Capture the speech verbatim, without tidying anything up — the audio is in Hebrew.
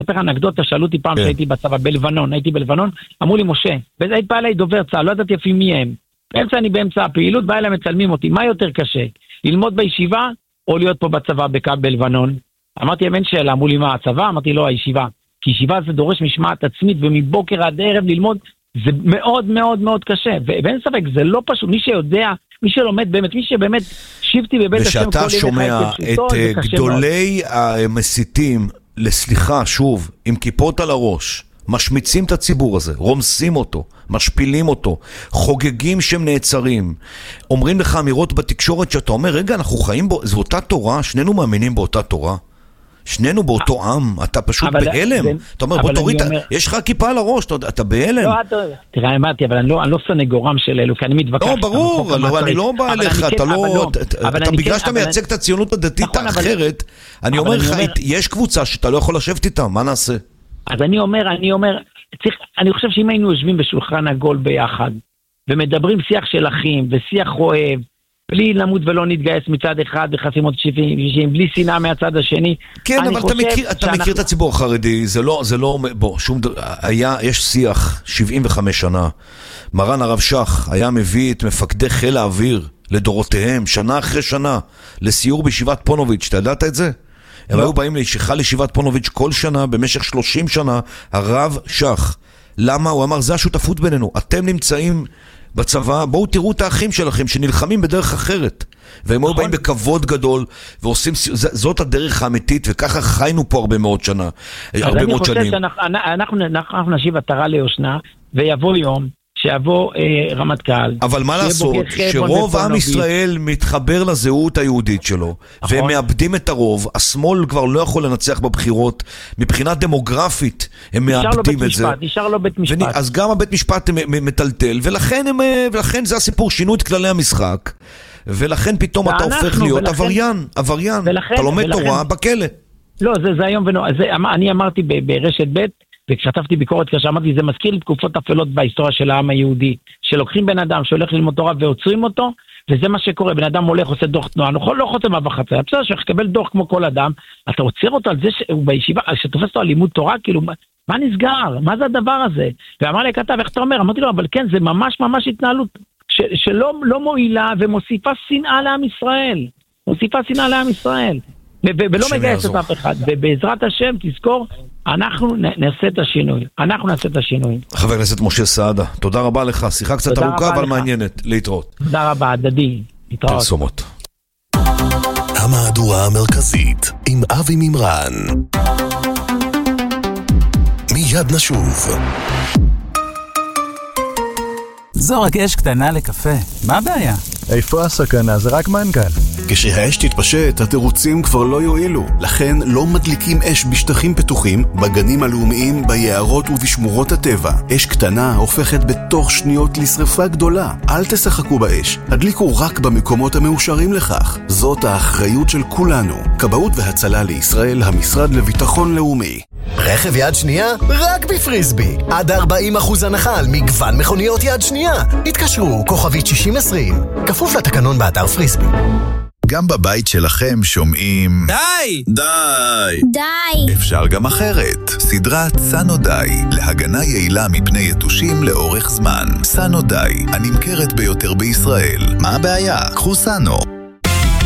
אספר אנקדוטה, שאלו אותי פעם שהייתי בצבא בלבנון, הייתי בלבנון, אמרו לי משה, והיית בא אליי דובר צה"ל, לא ידעתי אפילו מי הם. באמצע אני באמצע הפעילות, בא אליי מצלמים אותי, מה יותר קשה? ללמוד בישיבה או להיות פה בצבא בקו בלבנון? אמרתי, אין שאלה, אמרו לי מה, הצבא? אמרתי, לא, הישיבה. כי ישיבה זה דורש משמעת עצמית, ומבוקר עד ערב ללמוד, זה מאוד מאוד מאוד קשה. ואין ספק, זה לא פשוט, מי שיודע, מי שלומד באמת, מי שבאמת שיבתי בבית השם כל ושאתה שומע את גדולי המסיתים, לסליחה, שוב, עם כיפות על הראש, משמיצים את הציבור הזה, רומסים אותו, משפילים אותו, חוגגים שהם נעצרים, אומרים לך אמירות בתקשורת שאתה אומר, רגע, אנחנו חיים בו, זו אותה תורה, שנינו מאמינים באותה תורה, שנינו באותו עם, אתה פשוט בהלם, אתה אומר, בוא תוריד, יש לך כיפה על הראש, אתה בהלם. תראה, אמרתי, אבל אני לא סנגורם של אלו, כי אני מתווכח. לא, ברור, אני לא בא אליך, אתה לא, אתה בגלל שאתה מייצג את הציונות הדתית האחרת, אני אומר לך, יש קבוצה שאתה לא יכול לשבת איתה, מה נעשה? אז אני אומר, אני אומר, צריך, אני חושב שאם היינו יושבים בשולחן עגול ביחד, ומדברים שיח של אחים, ושיח אוהב, בלי למות ולא נתגייס מצד אחד, וחסימות שישים, בלי שנאה מהצד השני. כן, אבל אתה מכיר, אתה מכיר את הציבור החרדי, זה לא, זה לא, בוא, שום, היה, יש שיח, שבעים וחמש שנה, מרן הרב שך, היה מביא את מפקדי חיל האוויר, לדורותיהם, שנה אחרי שנה, לסיור בישיבת פונוביץ', אתה ידעת את זה? הם היו באים לישיכה לישיבת פונוביץ' כל שנה, במשך שלושים שנה, הרב שך. למה? הוא אמר, זה השותפות בינינו. אתם נמצאים בצבא, בואו תראו את האחים שלכם שנלחמים בדרך אחרת. והם היו באים בכבוד גדול, ועושים, זאת הדרך האמיתית, וככה חיינו פה הרבה מאוד שנה. הרבה מאוד שנים. אז אני חושב שאנחנו נשיב עטרה ליושנה, ויבוא יום, שיבוא אה, רמטכ"ל. אבל מה לעשות, שרוב עם ישראל מתחבר לזהות היהודית שלו, נכון. והם מאבדים את הרוב, השמאל כבר לא יכול לנצח בבחירות, מבחינה דמוגרפית הם מאבדים את זה. נשאר לו בית משפט. אז גם הבית משפט מטלטל, ולכן, הם, ולכן זה הסיפור, שינו את כללי המשחק, ולכן פתאום אתה הופך להיות ולכן, עבריין, עבריין, ולכן, אתה לומד ולכן, תורה בכלא. לא, זה, זה היום ונורא, זה, אני אמרתי ברשת ב' וכשכתבתי ביקורת קשה, אמרתי, זה מזכיר לי תקופות אפלות בהיסטוריה של העם היהודי, שלוקחים בן אדם שהולך ללמוד תורה ועוצרים אותו, וזה מה שקורה, בן אדם הולך, עושה דוח תנועה, לא חותם אב החצה, בסדר שיקבל דוח כמו כל אדם, אתה עוצר אותו על זה שהוא בישיבה, שתופס אותו על לימוד תורה, כאילו, מה נסגר? מה זה הדבר הזה? ואמר לי כתב, איך אתה אומר? אמרתי לו, אבל כן, זה ממש ממש התנהלות ש- שלא לא מועילה ומוסיפה שנאה לעם ישראל, מוסיפה שנאה לעם ישראל. ולא מגייס את אף אחד, ובעזרת השם תזכור, אנחנו נעשה את השינוי, אנחנו נעשה את השינוי. חבר הכנסת משה סעדה, תודה רבה לך, שיחה קצת ארוכה אבל מעניינת, להתראות. תודה רבה, הדדי, להתראות. פרסומות. המהדורה המרכזית עם אבי מימרן, מיד נשוב. זו רק אש קטנה לקפה, מה הבעיה? איפה הסכנה? זה רק מנכ"ל. כשהאש תתפשט, התירוצים כבר לא יועילו. לכן לא מדליקים אש בשטחים פתוחים, בגנים הלאומיים, ביערות ובשמורות הטבע. אש קטנה הופכת בתוך שניות לשרפה גדולה. אל תשחקו באש, הדליקו רק במקומות המאושרים לכך. זאת האחריות של כולנו. כבאות והצלה לישראל, המשרד לביטחון לאומי. רכב יד שנייה? רק בפריסבי. עד ארבעים אחוז הנחה על מגוון מכוניות יד שנייה. התקשרו, כוכבית שישים עשרים. כפוף לתקנון באתר פריסבי. גם בבית שלכם שומעים די! די! די! אפשר גם אחרת. סדרת סנו די, להגנה יעילה מפני יתושים לאורך זמן. סנו די, הנמכרת ביותר בישראל. מה הבעיה? קחו סנו.